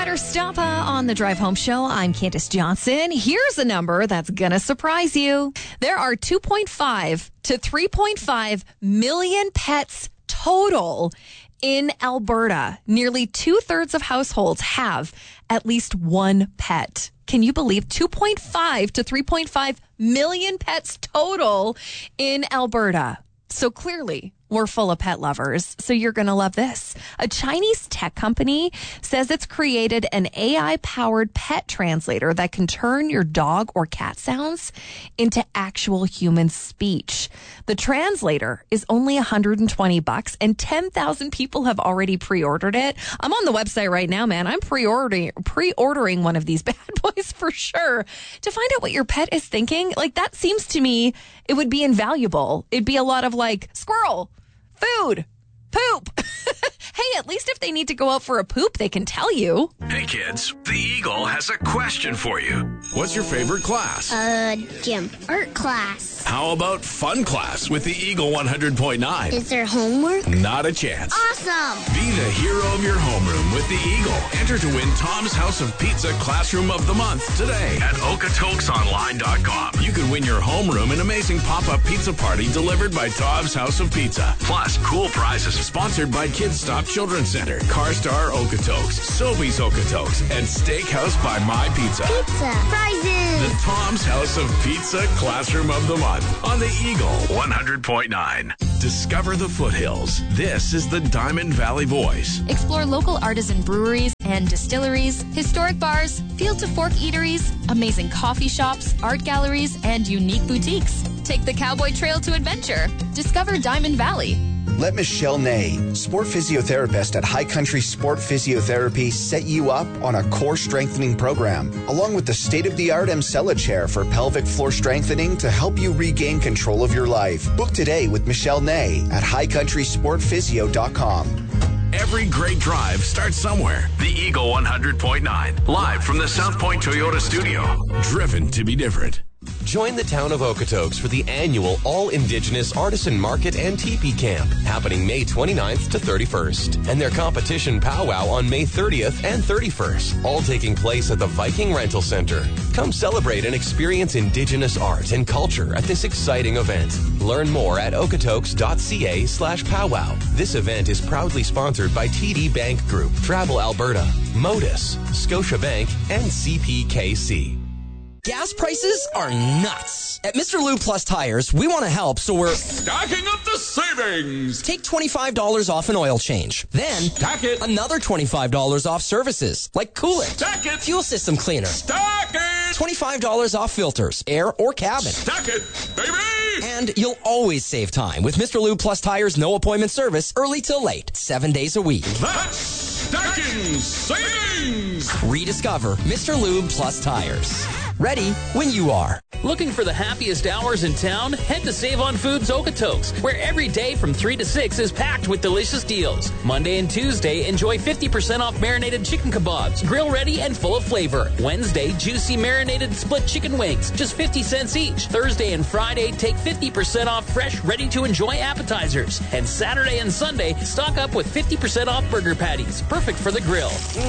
Ryder Stoppa on the Drive Home Show. I'm Candace Johnson. Here's a number that's going to surprise you. There are 2.5 to 3.5 million pets total in Alberta. Nearly 2/3 of households have at least one pet. Can you believe 2.5 to 3.5 million pets total in Alberta? So clearly, we're full of pet lovers, so you're going to love this. A Chinese tech company says it's created an AI-powered pet translator that can turn your dog or cat sounds into actual human speech. The translator is only $120, and 10,000 people have already pre-ordered it. I'm on the website right now, man. I'm pre-ordering one of these bad boys for sure to find out what your pet is thinking. Like, that seems to me it would be invaluable. It'd be a lot of like squirrel, food, poop. Hey, at least if they need to go out for a poop, they can tell you. Hey kids, the Eagle has a question for you. What's your favorite class? Gym. Art class. How about fun class with the Eagle 100.9? Is there homework? Not a chance. Awesome. Be the hero of your homeroom with the Eagle. Enter to win Tom's House of Pizza Classroom of the Month today at okatokesonline.com. You could win your homeroom an amazing pop-up pizza party delivered by Tom's House of Pizza. Plus, cool prizes sponsored by Kids Stop Children's Center, CarStar Okotoks, Sobeys Okotoks, and Steakhouse by My Pizza. Pizza. Prizes. The Tom's House of Pizza Classroom of the Month on the Eagle 100.9. Discover the foothills. This is the Diamond Valley Voice. Explore local artisan breweries and distilleries, historic bars, field to fork eateries, amazing coffee shops, art galleries, and unique boutiques. Take the Cowboy Trail to adventure. Discover Diamond Valley. Let Michelle Ney, sport physiotherapist at High Country Sport Physiotherapy, set you up on a core strengthening program, along with the state-of-the-art Emsella chair for pelvic floor strengthening to help you regain control of your life. Book today with Michelle Ney at highcountrysportphysio.com. Every great drive starts somewhere. The Eagle 100.9, live from the South Point Toyota studio. Driven to be different. Join the town of Okotoks for the annual All-Indigenous Artisan Market and Teepee Camp, happening May 29th to 31st, and their competition powwow on May 30th and 31st, all taking place at the Viking Rental Center. Come celebrate and experience Indigenous art and culture at this exciting event. Learn more at okotoks.ca/powwow. This event is proudly sponsored by TD Bank Group, Travel Alberta, Modus, Scotiabank, and CPKC. Gas prices are nuts. At Mr. Lube Plus Tires, we want to help, so we're stacking up the savings. Take $25 off an oil change. Then, stack it. Another $25 off services, like coolant. Stack it. Fuel system cleaner. Stack it. $25 off filters, air or cabin. Stack it, baby. And you'll always save time with Mr. Lube Plus Tires' no appointment service, early till late, 7 days a week. That's stacking savings. Rediscover Mr. Lube Plus Tires. Ready when you are. Looking for the happiest hours in town? Head to Save on Foods Okotoks, where every day from 3 to 6 is packed with delicious deals. Monday and Tuesday, enjoy 50% off marinated chicken kebabs, grill ready and full of flavor. Wednesday, juicy marinated split chicken wings, just 50 cents each. Thursday and Friday, take 50% off fresh, ready to enjoy appetizers. And Saturday and Sunday, stock up with 50% off burger patties, perfect for the grill.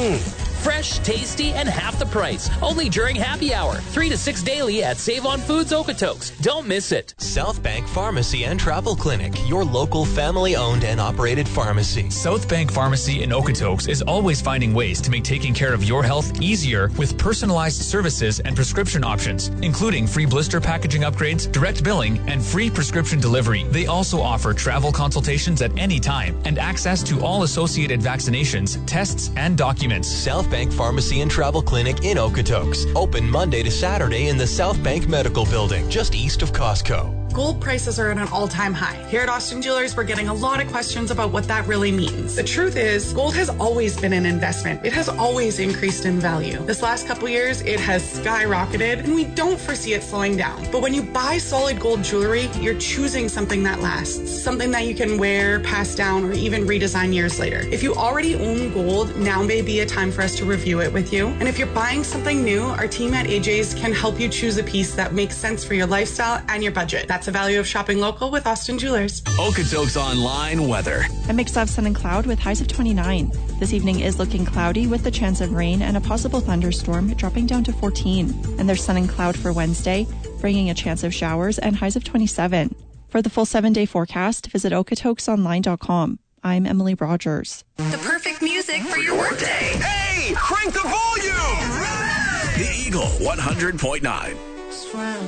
Fresh, tasty, and half the price. Only during happy hour. 3 to 6 daily at Save on Foods Okotoks. Don't miss it. South Bank Pharmacy and Travel Clinic, your local family-owned and operated pharmacy. South Bank Pharmacy in Okotoks is always finding ways to make taking care of your health easier with personalized services and prescription options, including free blister packaging upgrades, direct billing, and free prescription delivery. They also offer travel consultations at any time and access to all associated vaccinations, tests, and documents. South Bank Pharmacy and Travel Clinic in Okotoks. Open Monday to Saturday in the South Bank Medical Building, just east of Costco. Gold prices are at an all-time high. Here at Austin Jewelers, we're getting a lot of questions about what that really means. The truth is, gold has always been an investment. It has always increased in value. This last couple years, it has skyrocketed, and we don't foresee it slowing down. But when you buy solid gold jewelry, you're choosing something that lasts, something that you can wear, pass down, or even redesign years later. If you already own gold, now may be a time for us to review it with you. And if you're buying something new, our team at AJ's can help you choose a piece that makes sense for your lifestyle and your budget. That's That's the value of shopping local with Austin Jewelers. Okotoks Online weather. A mix of sun and cloud with highs of 29. This evening is looking cloudy with the chance of rain and a possible thunderstorm dropping down to 14. And there's sun and cloud for Wednesday, bringing a chance of showers and highs of 27. For the full 7-day forecast, visit okotoksonline.com. I'm Emily Rogers. The perfect music for your workday. Hey, crank the volume! The Eagle 100.9.